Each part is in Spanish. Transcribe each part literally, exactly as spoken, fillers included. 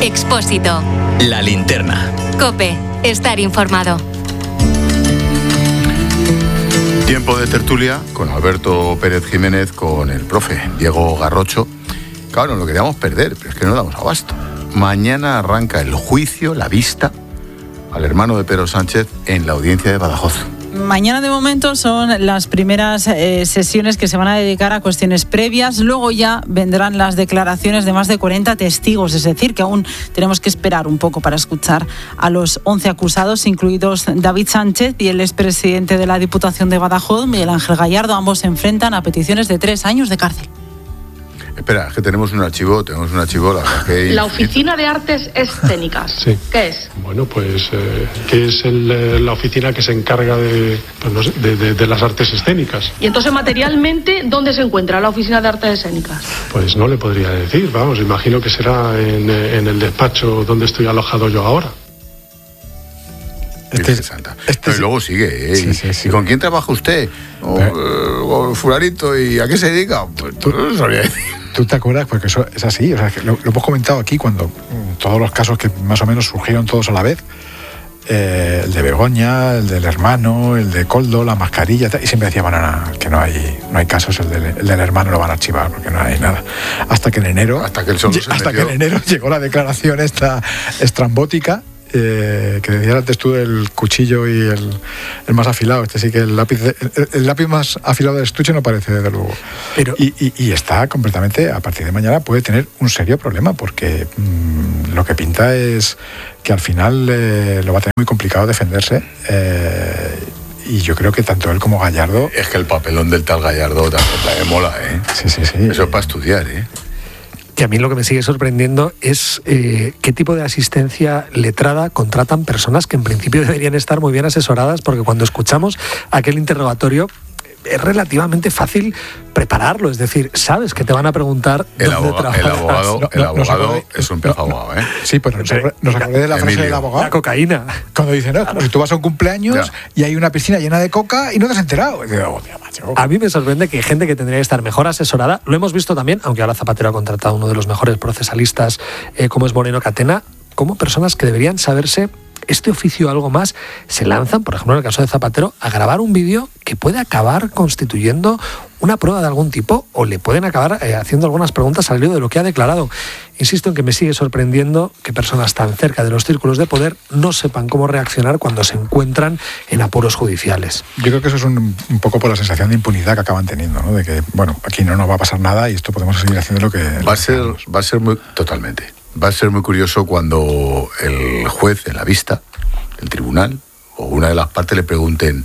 Expósito. La Linterna. COPE. Estar informado. Tiempo de tertulia con Alberto Pérez Jiménez, con el profe Diego Garrocho. Claro, no lo queríamos perder, pero es que no damos abasto. Mañana arranca el juicio, la vista, al hermano de Pedro Sánchez en la audiencia de Badajoz. Mañana de momento son las primeras eh, sesiones que se van a dedicar a cuestiones previas. Luego ya vendrán las declaraciones de más de cuarenta testigos. Es decir, que aún tenemos que esperar un poco para escuchar a los once acusados, incluidos David Sánchez y el expresidente de la Diputación de Badajoz, Miguel Ángel Gallardo. Ambos se enfrentan a peticiones de tres años de cárcel. Espera, es que tenemos un archivo, tenemos un archivo... La, que la Oficina de Artes Escénicas. Sí. ¿Qué es? Bueno, pues, eh, ¿qué es el, la oficina que se encarga de, pues no sé, de, de, de las artes escénicas? Y entonces, materialmente, ¿dónde se encuentra la Oficina de Artes Escénicas? Pues no le podría decir, vamos, imagino que será en, en el despacho donde estoy alojado yo ahora. Este, Santa. Este, Pero luego sigue, ¿eh? Sí, sí, sí. ¿Y con quién trabaja usted? O, eh, fulanito, ¿y a qué se dedica? Pues tú no sabría decir. ¿Tú te acuerdas? Porque eso es así, o sea, que lo, lo hemos comentado aquí cuando mmm, todos los casos que más o menos surgieron todos a la vez, eh, el de Begoña, el del hermano, el de Coldo, la mascarilla, y siempre decían, bueno, no, que no hay, no hay casos, el del, el del hermano lo van a archivar porque no hay nada. Hasta que en enero, hasta que, el sol se hasta que en enero llegó la declaración esta estrambótica. Eh, que decías antes tú del cuchillo y el, el más afilado. Este sí que el lápiz de, el, el lápiz más afilado del estuche no parece, desde luego. Pero, y, y, y está completamente, a partir de mañana puede tener un serio problema, porque mmm, lo que pinta es que al final eh, lo va a tener muy complicado defenderse. Eh, y yo creo que tanto él como Gallardo... Es que el papelón del tal Gallardo también mola, ¿eh? Sí, sí, sí. Eso es para estudiar, ¿eh? Que a mí lo que me sigue sorprendiendo es eh, qué tipo de asistencia letrada contratan personas que en principio deberían estar muy bien asesoradas, porque cuando escuchamos aquel interrogatorio es relativamente fácil prepararlo, es decir, sabes que te van a preguntar el dónde abogado, trabajas. El abogado, no, el no, abogado no, no, es un pez abogado, ¿eh? Sí, pues nos, nos acordé de la frase Emilio, del abogado. La cocaína. Cuando dice, no, si tú vas a un cumpleaños ya. y hay una piscina llena de coca y no te has enterado. Y digo, oh, mira, macho. A mí me sorprende que hay gente que tendría que estar mejor asesorada. Lo hemos visto también, aunque ahora Zapatero ha contratado a uno de los mejores procesalistas, eh, como es Moreno Catena, como personas que deberían saberse este oficio algo más, se lanzan, por ejemplo en el caso de Zapatero, a grabar un vídeo que puede acabar constituyendo una prueba de algún tipo, o le pueden acabar eh, haciendo algunas preguntas al hilo de lo que ha declarado. Insisto en que me sigue sorprendiendo que personas tan cerca de los círculos de poder no sepan cómo reaccionar cuando se encuentran en apuros judiciales. Yo creo que eso es un, un poco por la sensación de impunidad que acaban teniendo, ¿no? De que, bueno, aquí no nos va a pasar nada y esto podemos seguir haciendo lo que... Va a ser, va a ser muy... Totalmente. Va a ser muy curioso cuando el juez en la vista, el tribunal, o una de las partes le pregunten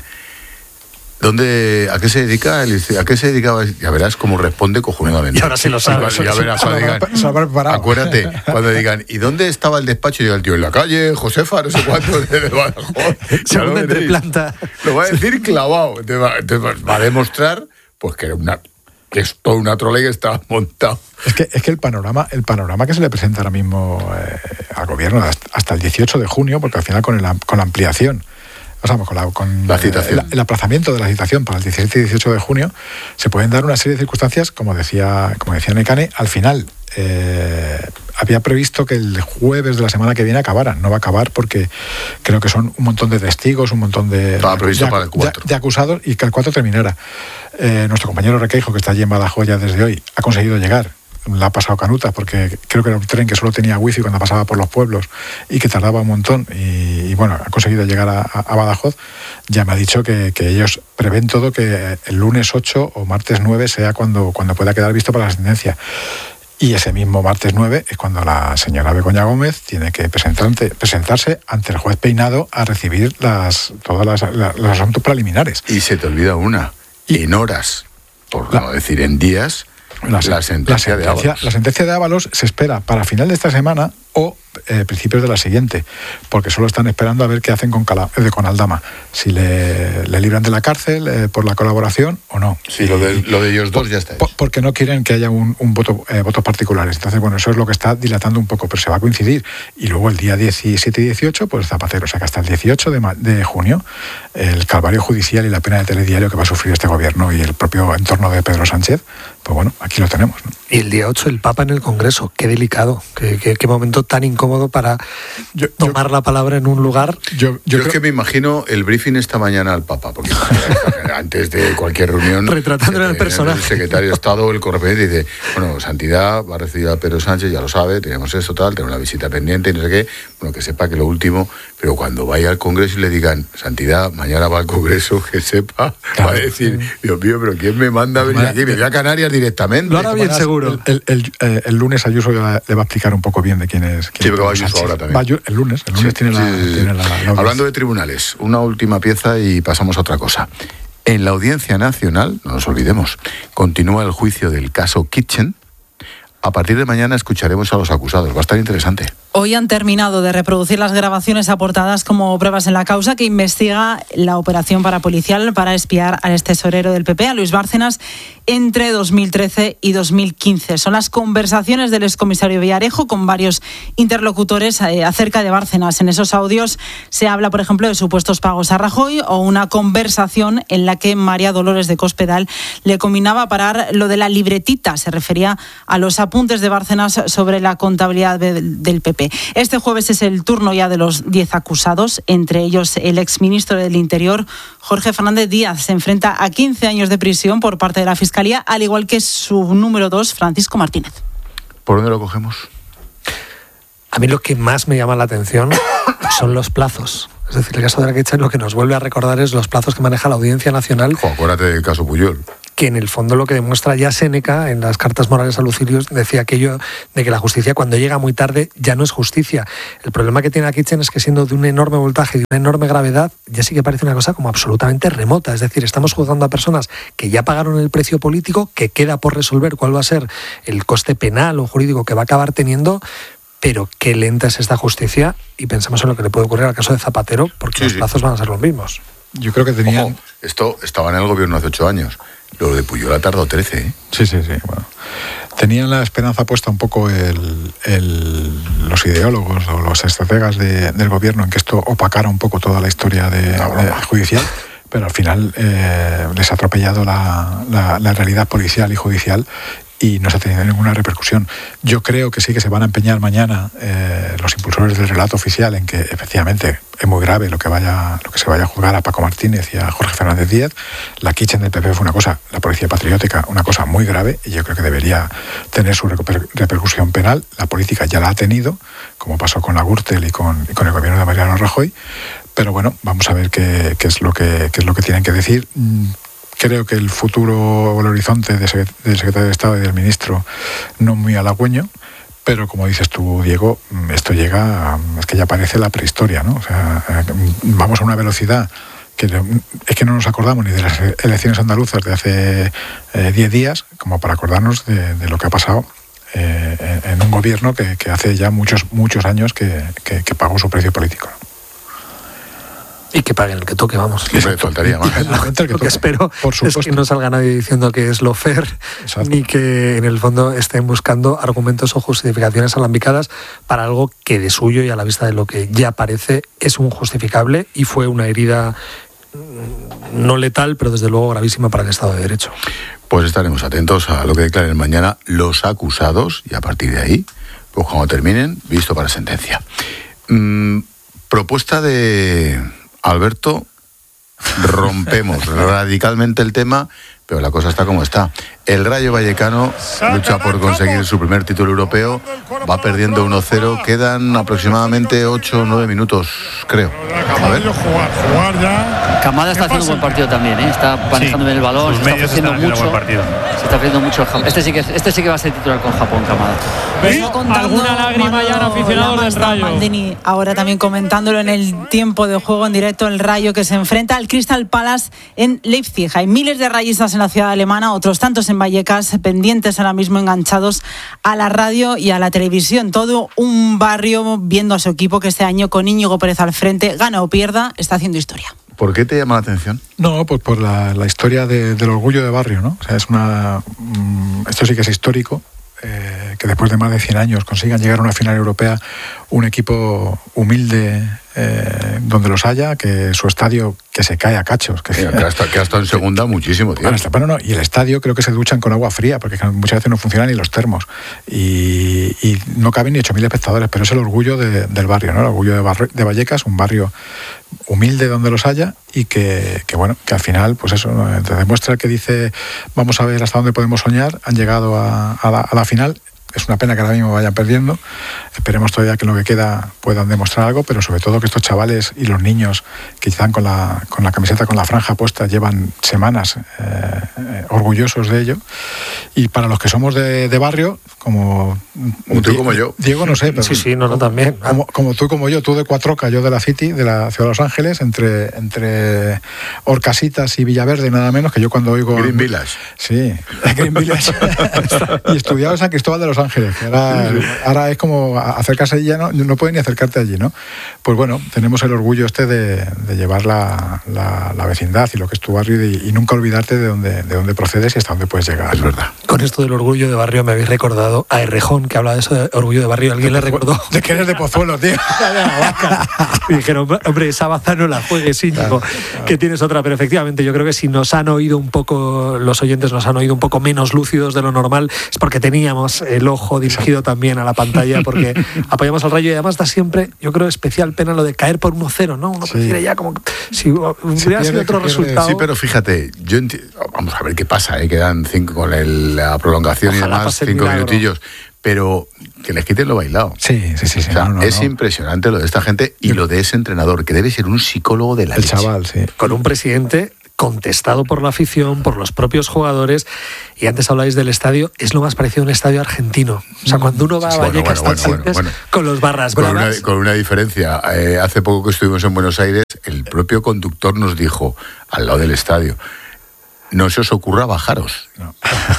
¿dónde, a qué se dedica? ¿A qué se dedicaba? Ya verás cómo responde cojonudamente. Y ahora sí lo sabes. Ya verás cuando digan, acuérdate, cuando digan, ¿y dónde estaba el despacho? Y diga el tío, en la calle, Josefa, no sé cuánto, de Badajoz. Segunda entreplanta. Lo va a decir clavado. Te va, te va a demostrar pues que era una... que es toda una trole que está montado. Es que, es que el panorama el panorama que se le presenta ahora mismo eh, al gobierno hasta, hasta el dieciocho de junio, porque al final con, el, con la ampliación, o sea, con, la, con la citación. El, el aplazamiento de la citación para el diecisiete y dieciocho de junio, se pueden dar una serie de circunstancias, como decía, como decía Necane, al final eh, había previsto que el jueves de la semana que viene acabara. No va a acabar porque creo que son un montón de testigos, un montón de, Estaba previsto de, para el cuatro. de, de acusados, y que el cuatro terminara. Eh, nuestro compañero Requeijo, que está allí en Badajoz ya desde hoy, ha conseguido llegar. La ha pasado canuta, porque creo que era un tren que solo tenía wifi cuando pasaba por los pueblos y que tardaba un montón, y, y bueno, ha conseguido llegar a, a Badajoz. Ya me ha dicho que, que ellos prevén todo, que el lunes ocho o martes nueve sea cuando, cuando pueda quedar visto para la sentencia. Y ese mismo martes nueve es cuando la señora Begoña Gómez tiene que presentarse ante el juez Peinado a recibir las, todos las, las, los asuntos preliminares. Y se te olvida una, y en horas, por la, no decir en días, la, la, sentencia, la, de Ábalos. La sentencia de Ábalos se espera para final de esta semana o eh, principios de la siguiente, porque solo están esperando a ver qué hacen con, Cala, eh, con Aldama, si le, le libran de la cárcel eh, por la colaboración o no. Sí, y, lo, de, lo de ellos dos por, ya está hecho. Por, porque no quieren que haya un, un voto, eh, votos particulares. Entonces, bueno, eso es lo que está dilatando un poco, pero se va a coincidir. Y luego el día diecisiete y dieciocho, pues Zapatero, o sea que hasta el dieciocho de, de junio, el calvario judicial y la pena de telediario que va a sufrir este gobierno y el propio entorno de Pedro Sánchez, pues bueno, aquí lo tenemos, ¿no? Y el día ocho el Papa en el Congreso, qué delicado, qué, qué, qué momento tan incómodo incómodo para yo, tomar yo, la palabra en un lugar. Yo, yo, yo creo... es que me imagino el briefing esta mañana al Papa, porque antes de cualquier reunión, retratándole al personaje. El secretario de Estado, el corresponsal, dice, bueno, Santidad va a recibir a Pedro Sánchez, ya lo sabe, tenemos esto, tal, tenemos una visita pendiente y no sé qué, bueno, que sepa que lo último, pero cuando vaya al Congreso y le digan, Santidad, mañana va al Congreso, que sepa, claro, va a decir, sí. Dios mío, pero ¿quién me manda a venir aquí? Me voy a Canarias directamente. Lo hará bien seguro. El, el, el, el lunes Ayuso le va a explicar un poco bien de quién es. Quién sí, pero va es Ayuso ahora también. Va, el lunes, el lunes sí, tiene, sí, la, sí. tiene la, la... Hablando de tribunales, una última pieza y pasamos a otra cosa. En la Audiencia Nacional, no nos olvidemos, continúa el juicio del caso Kitchen. A partir de mañana escucharemos a los acusados. Va a estar interesante. Hoy han terminado de reproducir las grabaciones aportadas como pruebas en la causa que investiga la operación parapolicial para espiar al extesorero del P P, a Luis Bárcenas, entre dos mil trece y dos mil quince. Son las conversaciones del excomisario Villarejo con varios interlocutores eh, acerca de Bárcenas. En esos audios se habla, por ejemplo, de supuestos pagos a Rajoy o una conversación en la que María Dolores de Cospedal le combinaba a parar lo de la libretita. Se refería a los apuntes de Bárcenas sobre la contabilidad de, del P P. Este jueves es el turno ya de los diez acusados, entre ellos el exministro del Interior, Jorge Fernández Díaz. Se enfrenta a quince años de prisión por parte de la Fiscalía, al igual que su número dos, Francisco Martínez. ¿Por dónde lo cogemos? A mí lo que más me llama la atención son los plazos. Es decir, el caso de la Kitchen lo que nos vuelve a recordar es los plazos que maneja la Audiencia Nacional. Jo, acuérdate del caso Puyol. Que en el fondo lo que demuestra ya Séneca en las cartas morales a Lucilius, decía aquello de que la justicia cuando llega muy tarde ya no es justicia. El problema que tiene la Kitchen es que siendo de un enorme voltaje y de una enorme gravedad, ya sí que parece una cosa como absolutamente remota. Es decir, estamos juzgando a personas que ya pagaron el precio político, que queda por resolver cuál va a ser el coste penal o jurídico que va a acabar teniendo. Pero qué lenta es esta justicia, y pensamos en lo que le puede ocurrir al caso de Zapatero, porque sí, los plazos sí. van a ser los mismos. Yo creo que tenían... Ojo, esto estaba en el gobierno hace ocho años. Lo de Puyol ha tardado trece, ¿eh? Sí, sí, sí. Bueno. Tenían la esperanza puesta un poco el, el, los ideólogos o los estrategas de, del gobierno en que esto opacara un poco toda la historia de, de judicial, pero al final eh, les ha atropellado la, la, la realidad policial y judicial y no se ha tenido ninguna repercusión. Yo creo que sí que se van a empeñar mañana eh, los impulsores del relato oficial en que efectivamente es muy grave lo que vaya lo que se vaya a juzgar a Paco Martínez y a Jorge Fernández Díaz. La Kitchen del P P fue una cosa, la policía patriótica, una cosa muy grave, y yo creo que debería tener su reper- repercusión penal. La política ya la ha tenido, como pasó con la Gürtel y con, y con el gobierno de Mariano Rajoy, pero bueno, vamos a ver qué, qué es lo que qué es lo que tienen que decir. Creo que el futuro o el horizonte del secretario de Estado y del ministro no es muy halagüeño, pero como dices tú, Diego, esto llega, es que ya parece la prehistoria, ¿no? O sea, vamos a una velocidad que es que no nos acordamos ni de las elecciones andaluzas de hace diez eh, días, como para acordarnos de, de lo que ha pasado eh, en un gobierno que, que hace ya muchos, muchos años que, que, que pagó su precio político. Y que paguen el que toque, vamos. Sí, me faltaría más. Lo que, lo que espero es que no salga nadie diciendo que es lo fair, exacto, ni que en el fondo estén buscando argumentos o justificaciones alambicadas para algo que de suyo y a la vista de lo que ya parece es un justificable y fue una herida no letal, pero desde luego gravísima para el Estado de Derecho. Pues estaremos atentos a lo que declaren mañana los acusados y a partir de ahí, pues cuando terminen, visto para sentencia. Mm, propuesta de Alberto, rompemos radicalmente el tema, pero la cosa está como está. El Rayo Vallecano lucha por conseguir su primer título europeo, va perdiendo uno cero, quedan aproximadamente ocho o nueve minutos, creo. A ver. Kamada está haciendo un buen partido también, ¿eh? Está manejando bien el balón, se está ofreciendo mucho. Se está ofreciendo mucho el Japón. Este sí que este sí que va a ser titular con Japón, Kamada. ¿Alguna lágrima ya en aficionados del Rayo? Maldini, ahora también comentándolo en el tiempo de juego en directo, el Rayo que se enfrenta al Crystal Palace en Leipzig. Hay miles de rayistas en la ciudad alemana, otros tantos en Vallecas, pendientes ahora mismo, enganchados a la radio y a la televisión. Todo un barrio viendo a su equipo que este año, con Íñigo Pérez al frente, gana o pierda, está haciendo historia. ¿Por qué te llama la atención? No, pues por la, la historia de, del orgullo de barrio, ¿no? O sea, es una, um, esto sí que es histórico, eh, que después de más de cien años consigan llegar a una final europea un equipo humilde eh, donde los haya, que su estadio que se cae a cachos. Que, Mira, que, ha estado, que ha estado en segunda muchísimo tiempo. Bueno, no, y el estadio creo que se duchan con agua fría, porque muchas veces no funcionan ni los termos. Y, y no caben ni ocho mil espectadores, pero es el orgullo de, del barrio, ¿no? El orgullo de, Barri, de Vallecas, un barrio humilde donde los haya, y que, que bueno, que al final, pues eso, ¿no? Te demuestra que dice, vamos a ver hasta dónde podemos soñar. Han llegado a, a, la, a la final. Es una pena que ahora mismo vayan perdiendo. Esperemos todavía que en lo que queda puedan demostrar algo, pero sobre todo que estos chavales y los niños que están con la, con la camiseta, con la franja puesta, llevan semanas eh, orgullosos de ello. Y para los que somos de, de barrio, como, como tú y como yo. Diego, no sé, pero sí, sí, no, no, también. Como, como tú y como yo, tú de Cuatroca, yo de la City, de la ciudad de Los Ángeles, entre, entre Orcasitas y Villaverde, nada menos, que yo cuando oigo... Green Village. Sí, Green Village. Y estudiaba en San Cristóbal de Los Ángeles. Ahora, ahora es como acercarse allí, ya no, no puedes ni acercarte allí, ¿no? Pues bueno, tenemos el orgullo este de, de llevar la, la, la vecindad y lo que es tu barrio, y, y nunca olvidarte de dónde, de dónde procedes y hasta dónde puedes llegar. Es verdad. Con esto del orgullo de barrio me habéis recordado a Errejón, que habla de eso de orgullo de barrio. ¿Alguien le recordó? De que eres de Pozuelo, tío. Y dijeron, hombre, esa baza no la juegues, Íñigo, claro, claro. Que tienes otra. Pero efectivamente, yo creo que si nos han oído un poco, los oyentes nos han oído un poco menos lúcidos de lo normal, es porque teníamos el ojo dirigido también a la pantalla, porque apoyamos al Rayo, y además da siempre, yo creo, especial pena lo de caer por uno cero, ¿no? Uno sí. prefiere ya como si hubiera sido otro resultado. Sí, pero fíjate, yo enti- vamos a ver qué pasa, ¿eh? Quedan cinco con el, la prolongación. Ojalá y demás, cinco milagro. minutillos. Pero que les quiten lo bailado. Sí, sí, sí. sí o sea, no, no, es no. impresionante lo de esta gente y lo de ese entrenador, que debe ser un psicólogo de la El leche. chaval, sí. Con un presidente contestado por la afición, por los propios jugadores. Y antes habláis del estadio, es lo más parecido a un estadio argentino. O sea, cuando uno va a Vallecas, bueno, bueno, bueno, bueno. con los barras con bravas. Una, con una diferencia. Eh, hace poco que estuvimos en Buenos Aires, el propio conductor nos dijo, al lado del estadio, no se os ocurra bajaros. No.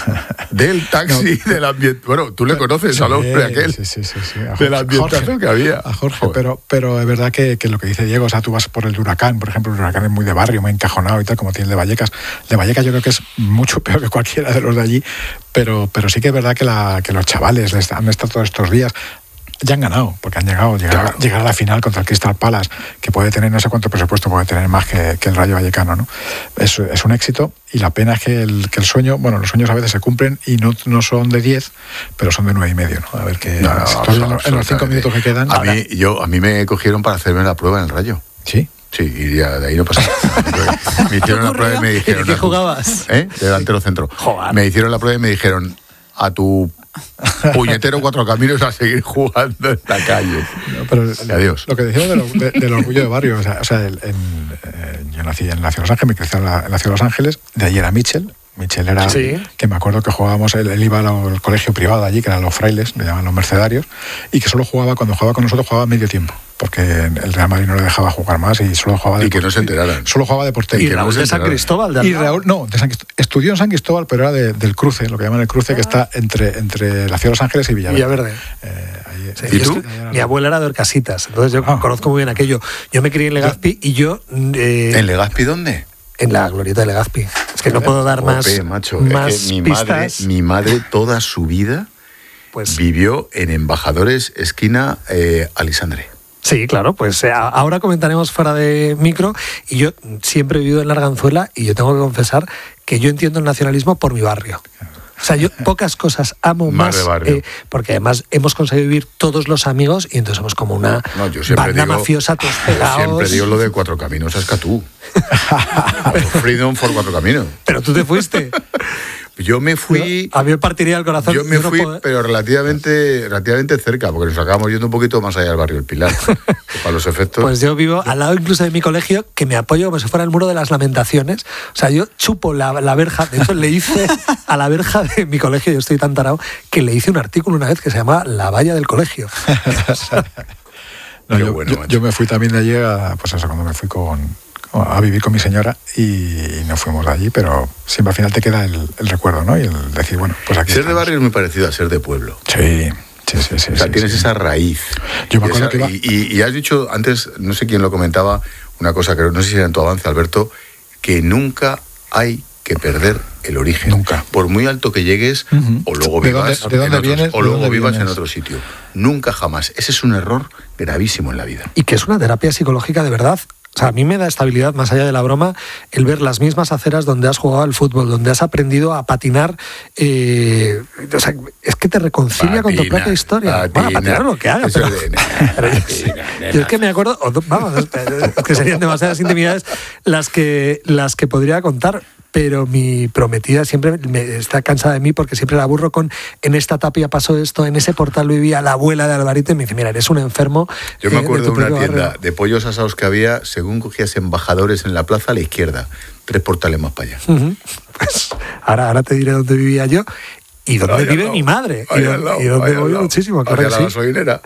Del taxi, no. del ambiente. Bueno, tú le conoces sí, al hombre aquel. Sí, sí, sí. sí. De la ambientación que había. A Jorge, pero, pero es verdad que, que lo que dice Diego, o sea, tú vas por el Huracán, por ejemplo, el Huracán es muy de barrio, muy encajonado y tal, como tiene el de Vallecas. El de Vallecas yo creo que es mucho peor que cualquiera de los de allí, pero, pero sí que es verdad que, la, que los chavales han estado todos estos días. Ya han ganado, porque han llegado llegar, claro. llegar a la final contra el Crystal Palace, que puede tener no sé cuánto presupuesto, puede tener más que, que el Rayo Vallecano, ¿no? Es, es un éxito, y la pena es que el, que el sueño, bueno, los sueños a veces se cumplen y no, no son de diez, pero son de nueve y medio, ¿no? A ver qué no, no, no, en los cinco minutos que quedan. A ahora, mí, yo, a mí me cogieron para hacerme la prueba en el Rayo. ¿Sí? Sí, y ya de ahí no pasa nada. Me hicieron la prueba y me dijeron... ¿De qué jugabas? ¿Eh? Delantero centro. Joder. Me hicieron la prueba y me dijeron, a tu puñetero cuatro caminos a seguir jugando en la calle. No, pero adiós. Lo que decíamos de lo, de, del orgullo de barrio, o sea, o sea el, en, eh, yo nací en la ciudad de Los Ángeles, me crecí en la, en la ciudad de Los Ángeles, de allí era Mitchell. Mitchell era, sí. que me acuerdo que jugábamos, él, él iba al colegio privado allí, que eran los frailes, le llamaban los mercedarios, y que solo jugaba, cuando jugaba con nosotros, jugaba medio tiempo, porque el Real Madrid no le dejaba jugar más y solo jugaba de y que no se enteraran. Solo jugaba de portero. Y Raúl no de San Cristóbal, de y Raúl, no, de San Cristóbal, estudió en San Cristóbal, pero era de, del cruce, lo que llaman el cruce, ah. que está entre, entre la ciudad de Los Ángeles y Villaverde. Villaverde. Eh, ahí, sí, ¿Y tú? Mi abuela era de Orcasitas, entonces yo ah. conozco muy bien aquello. Yo me crié en Legazpi y yo... Eh, ¿En Legazpi dónde? En la glorieta de Legazpi. Es que no puedo dar más, Ope, macho. más es que mi pistas. Madre, mi madre toda su vida pues, vivió en Embajadores, esquina eh, Alisandre. Sí, claro, pues eh, ahora comentaremos fuera de micro. Y yo siempre he vivido en la Arganzuela y yo tengo que confesar que yo entiendo el nacionalismo por mi barrio. O sea, yo pocas cosas amo más, más eh, porque además hemos conseguido vivir todos los amigos y entonces somos como una no, yo banda digo, mafiosa todos pegados. Siempre digo lo de Cuatro Caminos a Escatú. Freedom for Cuatro Caminos. Pero tú te fuiste. Yo me fui... Yo, a mí me partiría el corazón. Yo me yo no fui, puedo... pero relativamente, relativamente cerca, porque nos acabamos yendo un poquito más allá del barrio del Pilar. Para los efectos... Pues yo vivo al lado incluso de mi colegio, que me apoyo como si fuera el muro de las lamentaciones. O sea, yo chupo la, la verja. De hecho, le hice a la verja de mi colegio, yo estoy tan tarado, que le hice un artículo una vez que se llama La valla del colegio. no, yo, bueno, yo, yo me fui también de allí, a, pues eso, cuando me fui con... a vivir con mi señora y nos fuimos de allí, pero siempre al final te queda el, el recuerdo, ¿no? Y el decir, bueno, pues aquí ser estamos. de barrio es muy parecido a ser de pueblo. Sí, sí, sí. sí o sea, sí, tienes sí. esa raíz. Yo me y, acuerdo esa, que iba... y, y, y has dicho antes, no sé quién lo comentaba, una cosa que no sé si era en tu avance, Alberto, que nunca hay que perder el origen. Nunca. Por muy alto que llegues, uh-huh. o luego ¿De vivas, dónde, de dónde en, otros, vienes, o luego dónde vivas vienes? en otro sitio. Nunca jamás. Ese es un error gravísimo en la vida. Y que es una terapia psicológica de verdad. O sea, a mí me da estabilidad, más allá de la broma, el ver las mismas aceras donde has jugado al fútbol, donde has aprendido a patinar. Eh, o sea, es que te reconcilia Patina, con tu propia historia. Patina, bueno, patinar lo que hagas. Pero, de, nena, pero yo, patina, nena. Yo es que me acuerdo, vamos, es que serían demasiadas intimidades las que, las que podría contar. Pero mi prometida siempre me está cansada de mí porque siempre la aburro con en esta tapia pasó esto, en ese portal vivía la abuela de Alvarito y me dice, mira, eres un enfermo. Yo me acuerdo de, de una tienda barrio. de pollos asados que había, según cogías embajadores en la plaza a la izquierda, tres portales más para allá. Uh-huh. Pues ahora, ahora te diré dónde vivía yo y dónde vive lado, mi madre y, lado, y dónde voy lado, muchísimo. Claro hacia que la sí. gasolinera.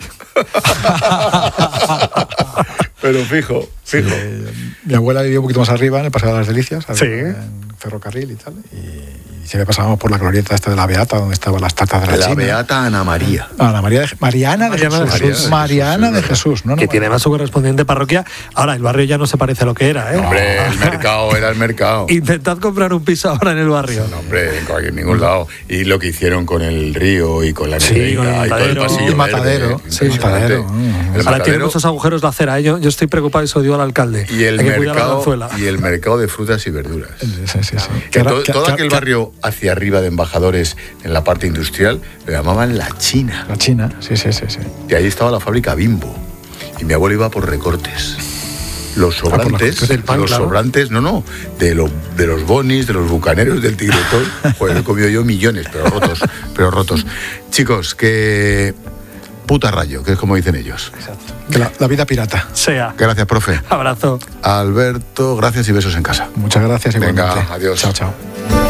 Pero fijo, fijo. Sí, mi abuela vivía un poquito más arriba, en el Paseo de las Delicias, sí. en ferrocarril y tal, y, y siempre pasábamos por la glorieta esta de la Beata, donde estaban las tartas de la, la China. La Beata Ana María. Ana María de, Mariana, de Mariana Jesús. De Jesús. Mariana de Jesús. No, no, que tiene más su correspondiente parroquia. Ahora, el barrio ya no se parece a lo que era, ¿eh? No, hombre, el mercado era el mercado. Intentad comprar un piso ahora en el barrio. No, hombre, en, cualquier, en ningún lado. Y lo que hicieron con el río y con la sí, negrita, con el y con el pasillo el matadero. Verde, sí, el matadero. El ahora matadero. Tiene muchos agujeros la acera, ¿eh? yo, yo estoy preocupado y se lo digo al alcalde. Y el, mercado, y el mercado de frutas y verduras. Sí, sí, sí. Que to, todo aquel barrio hacia arriba de Embajadores, en la parte industrial, lo llamaban La China. La China, sí, sí, sí. sí. Y ahí estaba la fábrica Bimbo. Y mi abuelo iba por recortes. Los sobrantes, ah, pan, los claro. sobrantes, no, no, de, lo, de los bonis, de los bucaneros, del tigretón. Pues he comido yo millones, pero rotos, pero rotos. Chicos, que puta rayo, que es como dicen ellos. Exacto. Que la, la vida pirata. Sea. Gracias, profe. Abrazo. Alberto, gracias y besos en casa. Muchas gracias. Venga, igualmente. adiós. Chao, chao.